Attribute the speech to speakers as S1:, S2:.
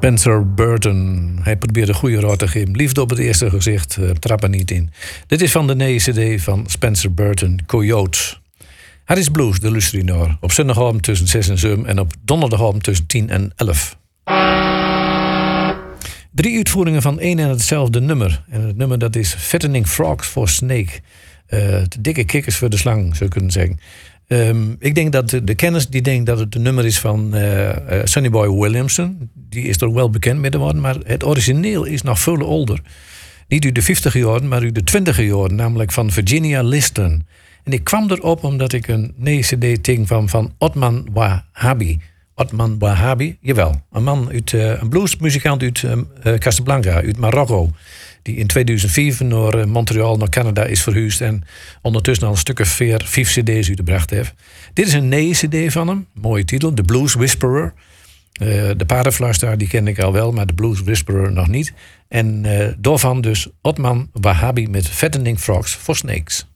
S1: Spencer Burton. Hij probeert een goede raad te geven. Liefde op het eerste gezicht, trap er niet in. Dit is van de nieuwe cd van Spencer Burton, Coyote. Harris Blues, de luisteraar. Op zondagavond tussen 6 en 7 en op donderdagavond tussen 10 en 11. 3 uitvoeringen van één en hetzelfde nummer. En het nummer dat is Fattening Frogs for Snake. De dikke kikkers voor de slang, zou je kunnen zeggen. Ik denk dat de kenners die denken dat het een nummer is van Sonny Boy Williamson. Die is toch wel bekend met de woorden, maar het origineel is nog veel ouder. Niet uit de 50 jaren, maar uit de 20 jaren, namelijk van Virginia Liston. En ik kwam erop omdat ik een nieuwe cd ting van Otman Wahhabi. Otman Wahhabi, jawel. Een man uit een bluesmuzikant uit Casablanca, uit Marokko. Die in 2004 naar Montreal, naar Canada is verhuisd. En ondertussen al een stuk of 5 cd's uitgebracht heeft. Dit is een nieuwe cd van hem. Mooie titel, The Blues Whisperer. De paardenfluisteraar, die ken ik al wel, maar de Blues Whisperer nog niet. En daarvan dus Otman Wahhabi met Fattening Frogs for Snakes.